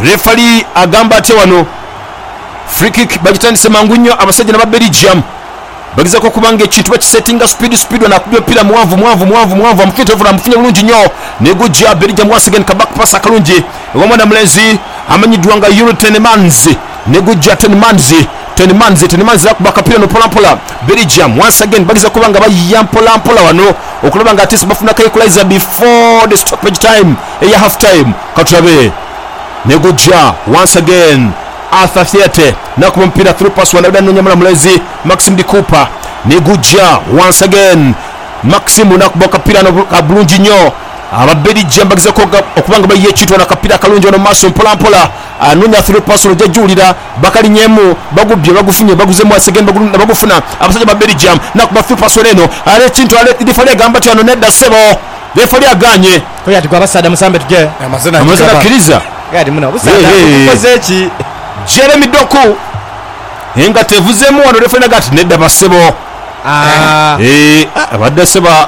Referee agamba ate wano free kick bagitandise mangu nnyo abasajja n'aba Belgium bagizako kubanga ekintu bakisettinga speed wanakubye pira muwanvu amufite ovula amufunye bulungi nnyo negujja Belgium once again kabak pass akalungi omwana mulenzi amanyiddwa nga Euro Tenemans negujja Tenemans akubaka pira no pola Belgium once again bagiza kubanga bayampola wano okulaba nga atisi bafuna equalizer before the stoppage time eya half time katulabe negujja once again Arthur Theatre nakuba mpira through pass wanda bidano nyamala mulezi Maxim Di Cooper negujja once again Maxim nakuba kapira no bulungi nnyo Belgium bagiza okubanga bayiye ekintu na kapira kalungi no maso mpola anonya through pass no jajulira bakali nyemu bagubye bagufunye baguzemu once again bagufuna abasajja ba Belgium nakuba through pass leno ale kintu ale difale gamba tyano nedda sebo defali aganye koya tigwa basada musambe tuje amazina kiriza yadi muna busada kukozechi Jeremy Doku enga tevuzemu wano refena gati nedda basebo abadde seba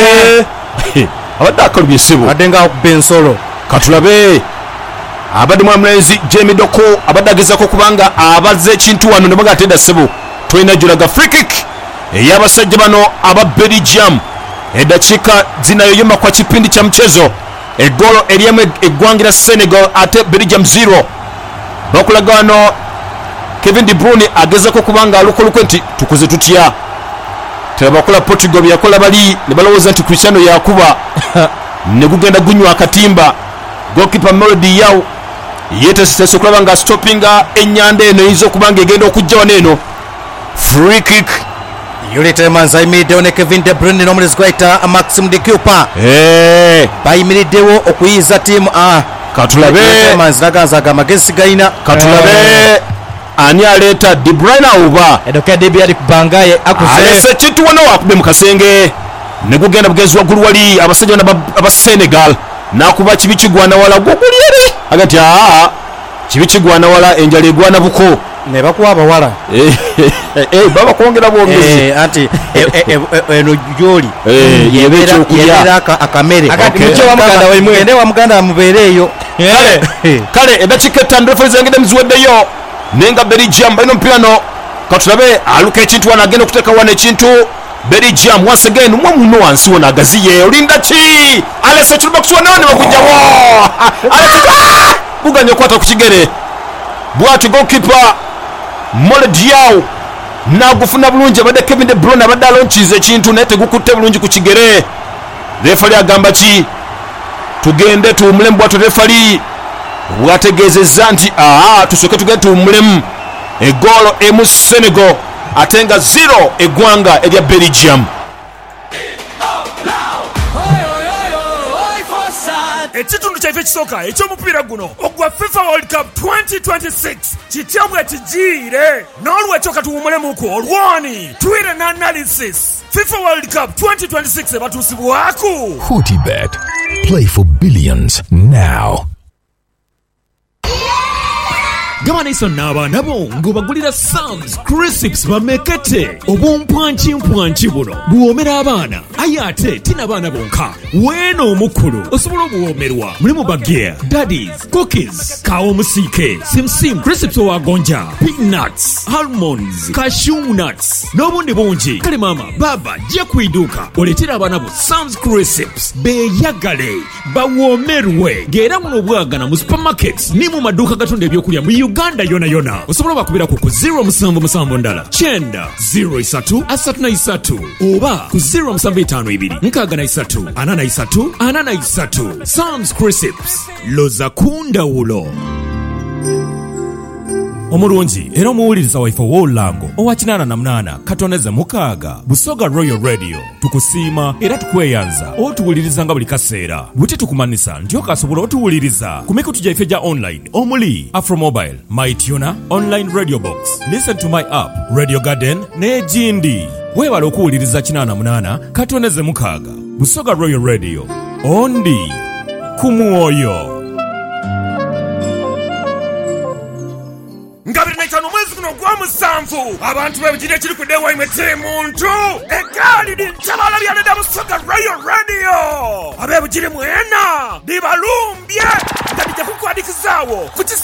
abadde akalubye sebo adenga bensolo katulabe abadde mwamulenzi Jeremy Doku abadde agezako kubanga abaze ekintu wano ne bagati nedda sebo toyina julaga free kick ey'abasajja bano aba Belgium eddakiika zinayoyoma kwa kipindi kya mchezo egolo eriemu eggwangira Senegal ate Belgium 0 bakulaga wano Kevin De Bruyne agezako kubanga alukoluko nti tukuze tutya tebakola Portugal byakola bali ne balowooza nti Cristiano yakuba ne gugenda gunywa akatimba goalkeeper Melody Yao yetesese kulaba nga stoppinga ennyanda eno eyinza okubanga egenda okujja wano eno free kick Yuri Telemans ayimiriddewo ne Kevin De Bruyne n'omulezi gwaita Maxim Di Cooper bayimiriddewo okuyiiza ttiimu katulabe Telemans naganzaga amagezi gayina katulabe ani aleeta De Bruyne oba edoka DB ali kubangaye akuze alese kintu wano wakube mu kasenge ne gugenda bugezi waggulu wali abasajja aba Senegal nakuba kibi kigwana wala guguli eri agati kibi kigwana wala enjala egwana buko ne bakuwa abawala baba kwongera bwongezi anti eno joli yebera akamere mucho wa muganda wa imwe ene wa muganda mubereyo kale edakika tandrefu zengede mziweddeyo nenga Belgium balino mpirano katulabe aluka ekintu wana agenda okuteka wana ekintu Belgium once again mwamuno wansi wona agaziye olinda ki alese kiruba kutuwa nawe ne bakujjawo alese buganya okwata ku kigere bwatu goalkeeper Melody Yao nagufuna bulungi abadde Kevin De Bruyne abadde alonkiza ekintu naye tegukutte bulungi ku kigere refali agamba ki tugende tuwumulemu bwatu refali bwategeezezza nti tusooke tugende tuwumulemu egolo emu Senegal ate nga 0 eggwanga erya Belgium ekitundu kyaife ekisooka ekyomupiira guno ogwa FIFA World Cup 2026 kitya bwe kigiire n'olwekyo katuwumulemuku olwoni tuwire n'analysis FIFA World Cup 2026 ebatuusibwaku Fortibet. Play for billions now. Gabana iso n'abaana bo ng'obagulira Sam's Crisps bamekete obumpwanki buno buwoomera abaana aye ate tina baana bonka weeno omukulu osobola obuwoomerwa mulimu bageya daddies cookies kawo omusiike simsim Crisps owagonja peanuts almonds cashew nuts n'obundi bungi kale maama baba jja ku iduuka oleetera abaana bo Sam's Crisps beeyagale bawoomerwe ng'era muno obwagana mu supermarkets ni mu maduuka gatunda ebyokulya mu Uganda yona osobola bakubira ku 077 ndala 903 oba ku 0752 Sam's Crisps loza kundawulo omulungi era omuwuliriza waife w'olulango owa 88 katoneze mukaaga Busoga Royal Radio tukusiima era tukweyanza otuwuliriza nga buli kaseera buti tukumanisa nti okasobola otuwuliriza ku mikutu gyaife gya online omuli Afromobile, MyTuner, Online Radio Box, Listen to My App, Radio Garden n'egindi weebala okuwuliriza 88 katoneze mukaaga Busoga Royal Radio ondi ku mwoyo abantu bebugire kiri kudewa imete muntu egali lintabala byaleda Busoga Royal Radio abebugire mwena dibalumbye ndabije kukwadikizawo